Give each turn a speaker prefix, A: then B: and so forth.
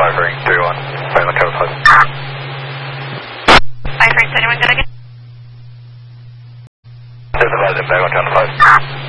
A: Surviving 31, back on Tower 5.
B: 5 for 31, good again.
A: Surviving back on Tower 5.